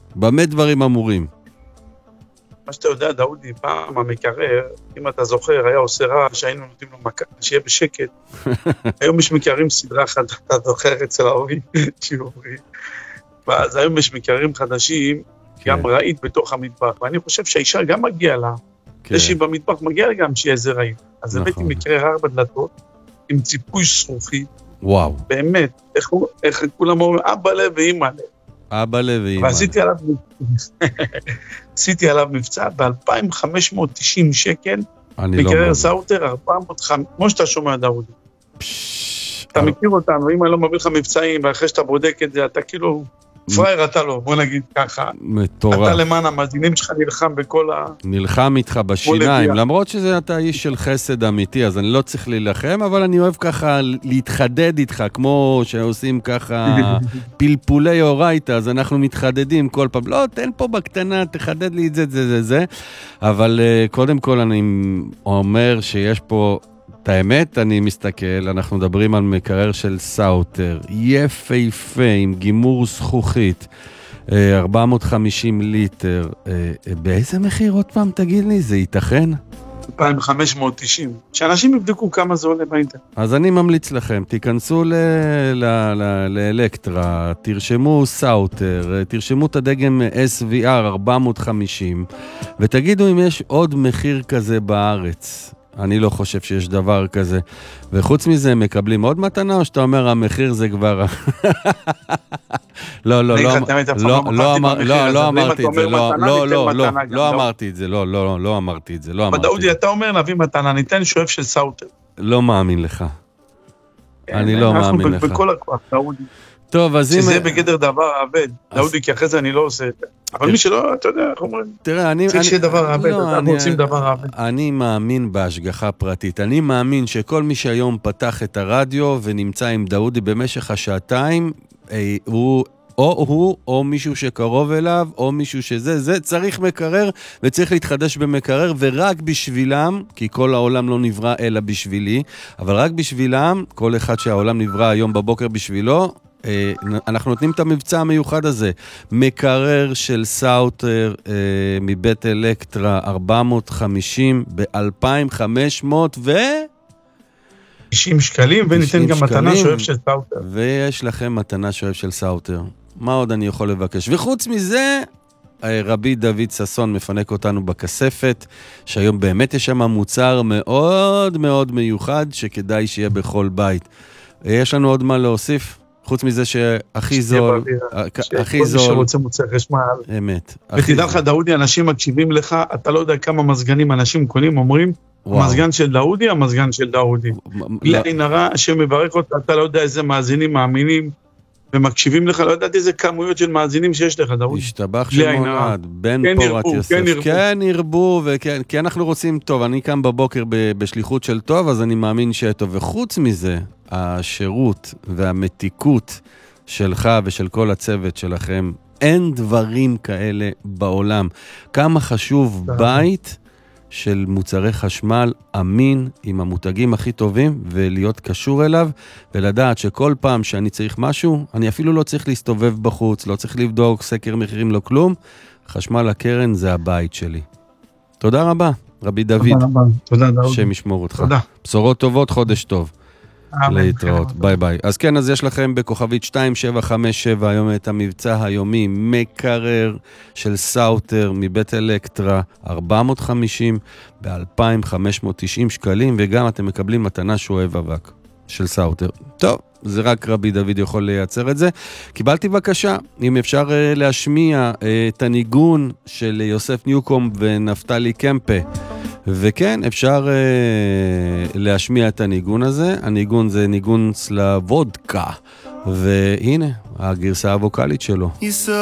במה דברים אמורים? מה שאתה יודע, דאודי, פעם המקרר, אם אתה זוכר, היה עושה רעש, שהיינו נותנים לו מכה, שיהיה בשקט. היום יש מקררים סדרה אחת, אתה זוכר אצל ההורים, שיעורי. ואז היום יש מקררים חדשים, גם רעית בתוך המטבח, ואני חושב שהאישה גם מגיעה לה, זה שהיא במטבח מגיעה לה גם שיהיה איזה רעית. אז הבאתי מקרר 4 דלתות, עם ציפוי שרוכי. וואו. באמת, איך כולם אומרים, אבא לב ואמא לב. אבא לב ואמא לב. ועשיתי עליו מבצע ב-2,590 שקל, מקרר סאוטר 450, כמו שאתה שומע דאודי. אתה מכיר אותנו, אם אני לא מביא לך מבצעים, ואחרי שאתה בודק את זה, אתה כאילו, פרייר אתה לא, בוא נגיד ככה. מטורף. אתה למען המאזינים שלך נלחם בכל נלחם איתך בשיניים, למרות שזה אתה איש של חסד אמיתי, אז אני לא צריך להילחם, אבל אני אוהב ככה להתחדד איתך, כמו שעושים ככה פלפולי אורייתא, אז אנחנו מתחדדים כל פעם, לא, תן פה בקטנה, תחדד לי את זה, אבל קודם כל אני אומר שיש פה, את האמת, אני מסתכל, אנחנו מדברים על מקרר של סאוטר, יפהפה, עם גימור זכוכית, 450 ליטר, באיזה מחיר עוד פעם תגיד לי, זה ייתכן? 2,590, שאנשים יבדקו כמה זה עולה באינטרנט. אז אני ממליץ לכם, תיכנסו לאלקטרה, תרשמו סאוטר, תרשמו את הדגם SVR 450, ותגידו אם יש עוד מחיר כזה בארץ. אני לא חושב שיש דבר כזה. וחוץ מזה, הם מקבלים עוד מתנה, או שאתה אומר, המחיר זה כבר... לא אמרתי את זה. דאודי, אתה אומר, נביא מתנה, ניתן שואף של סאוטר. לא מאמין לך. אני לא מאמין לך. אנחנו בכל הכוח, דאודי. טוב, אז אם... שזה בגדר דבר עבד. דאודי, כי אחרי זה אני לא עושה את זה. אבל מי שלא, אתה יודע, איך אומרים? תראה, אני... צריך שיהיה דבר עבד, אנחנו רוצים דבר עבד. אני מאמין בהשגחה פרטית. אני מאמין שכל מי שהיום פתח את הרדיו ונמצא עם דאודי במשך השעתיים, או מישהו שקרוב אליו, או מישהו זה צריך מקרר, וצריך להתחדש במקרר, ורק בשבילם, כי כל העולם לא נברא אלא בשבילי, אבל רק בשבילם, כל אחד שהעולם נברא היום בבוקר בשבילו, אנחנו נותנים את המבצע המיוחד הזה, מקרר של סאוטר מבית אלקטרה 450 ב-2,500 90 שקלים, וניתן גם מתנה שואף של סאוטר. ויש לכם מתנה שואף של סאוטר. מה עוד אני יכול לבקש? וחוץ מזה, רבי דוד ססון מפנק אותנו בכספת, שהיום באמת יש שם מוצר מאוד מאוד מיוחד, שכדאי שיהיה בכל בית. יש לנו עוד מה להוסיף? חוץ מזה שהכי זול, הכי זול. כל מי שרוצה מוצר חשמל. אמת. ותדע לך, דאודי, אנשים מקשיבים לך, אתה לא יודע כמה מזגנים אנשים קונים, אומרים, המזגן של דאודי, המזגן של דאודי. לעין הרע, שמברך אותה, אתה לא יודע איזה מאזינים מאמינים, ומקשיבים לך, לא יודעת איזה כמויות של מאזינים שיש לך, דאודי. השתבח שמונד, בן פורת יוסף. כן ירבו, כי אנחנו רוצים טוב, אני קם בבוקר בשליחות של טוב, אז אני מאמין שיהיה טוב. וחוץ מזה, השירות והמתיקות שלך ושל כל הצוות שלכם, אין דברים כאלה בעולם. כמה חשוב בית של מוצרי חשמל אמין, עם המותגים הכי טובים, ולהיות קשור אליו, ולדעת שכל פעם שאני צריך משהו, אני אפילו לא צריך להסתובב בחוץ, לא צריך לבדוק סקר מחירים, לא כלום. חשמל הקרן זה הבית שלי. תודה רבה, רבי דוד. תודה דוד. שם ישמור אותך. תודה. בשורות טובות, חודש טוב. להתראות, ביי ביי. אז כן, אז יש לכם בכוכבית 2757 היום את המבצע היומי, מקרר של סאוטר מבית אלקטרה, 450 ב-2,590 שקלים, וגם אתם מקבלים מתנה שואב אבק של סאוטר. טוב, זה רק רבי דוד יכול לייצר את זה. קיבלתי בקשה, אם אפשר להשמיע את הניגון של יוסף ניוקום ונפתלי קמפה. וכן, אפשר להשמיע את הניגון הזה. הניגון זה ניגון סלבודקה, והנה, הגרסה הווקלית שלו.